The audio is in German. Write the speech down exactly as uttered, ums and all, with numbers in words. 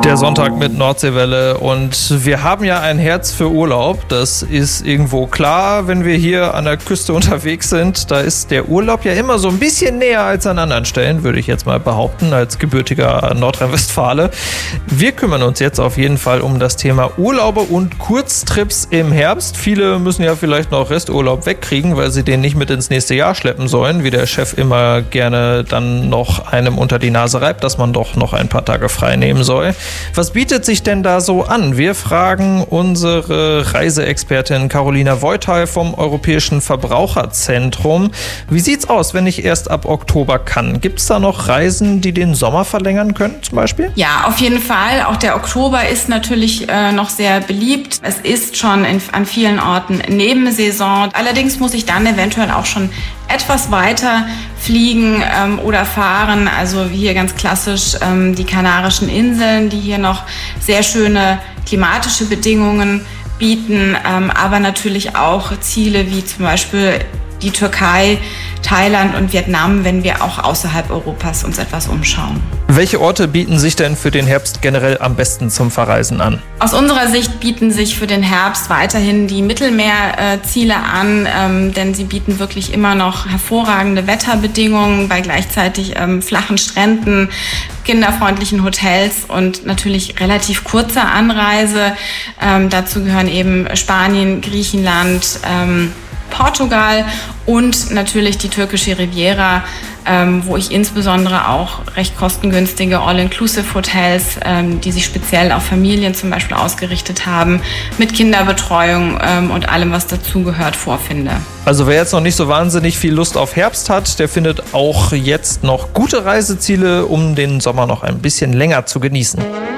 Der Sonntag mit Nordseewelle und wir haben ja ein Herz für Urlaub, das ist irgendwo klar, wenn wir hier an der Küste unterwegs sind, da ist der Urlaub ja immer so ein bisschen näher als an anderen Stellen, würde ich jetzt mal behaupten, als gebürtiger Nordrhein-Westfale. Wir kümmern uns jetzt auf jeden Fall um das Thema Urlaube und Kurztrips im Herbst. Viele müssen ja vielleicht noch Resturlaub wegkriegen, weil sie den nicht mit ins nächste Jahr schleppen sollen, wie der Chef immer gerne dann noch einem unter die Nase reibt, dass man doch noch ein paar Tage frei nehmen soll. Was bietet sich denn da so an? Wir fragen unsere Reiseexpertin Carolina Voital vom Europäischen Verbraucherzentrum. Wie sieht's aus, wenn ich erst ab Oktober kann? Gibt es da noch Reisen, die den Sommer verlängern können zum Beispiel? Ja, auf jeden Fall. Auch der Oktober ist natürlich äh, noch sehr beliebt. Es ist schon in, an vielen Orten Nebensaison. Allerdings muss ich dann eventuell auch schon etwas weiter fliegen ähm, oder fahren. Also hier ganz klassisch ähm, die Kanarischen Inseln, die hier noch sehr schöne klimatische Bedingungen bieten, ähm, aber natürlich auch Ziele wie zum Beispiel die Türkei, Thailand und Vietnam, wenn wir auch außerhalb Europas uns etwas umschauen. Welche Orte bieten sich denn für den Herbst generell am besten zum Verreisen an? Aus unserer Sicht bieten sich für den Herbst weiterhin die Mittelmeerziele an, ähm, denn sie bieten wirklich immer noch hervorragende Wetterbedingungen bei gleichzeitig ähm, flachen Stränden, kinderfreundlichen Hotels und natürlich relativ kurzer Anreise. Ähm, dazu gehören eben Spanien, Griechenland, ähm, Portugal und natürlich die türkische Riviera, ähm, wo ich insbesondere auch recht kostengünstige All-Inclusive-Hotels, ähm, die sich speziell auf Familien zum Beispiel ausgerichtet haben, mit Kinderbetreuung ähm, und allem, was dazugehört, vorfinde. Also wer jetzt noch nicht so wahnsinnig viel Lust auf Herbst hat, der findet auch jetzt noch gute Reiseziele, um den Sommer noch ein bisschen länger zu genießen.